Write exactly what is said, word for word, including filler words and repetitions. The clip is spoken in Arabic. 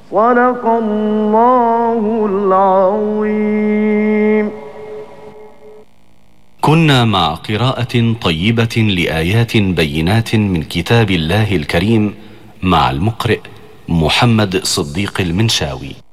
صدق الله العظيم. كنا مع قراءة طيبة لآيات بينات من كتاب الله الكريم مع المقرئ محمد صديق المنشاوي.